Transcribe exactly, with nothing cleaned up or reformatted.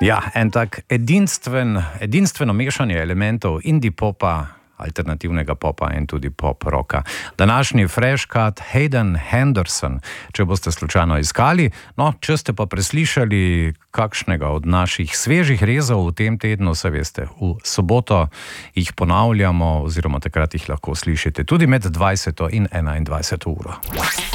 Ja, en tak edinstven, edinstveno mešanje elementov indie popa, alternativnega popa in tudi pop rocka. Današnji fresh cut Hayden Henderson, če boste slučajno iskali. No, če ste pa preslišali kakšnega od naših svežih rezov v tem tednu, se veste, v soboto jih ponavljamo oziroma takrat jih lahko slišite tudi med dvajseto in enaindvajseto uro.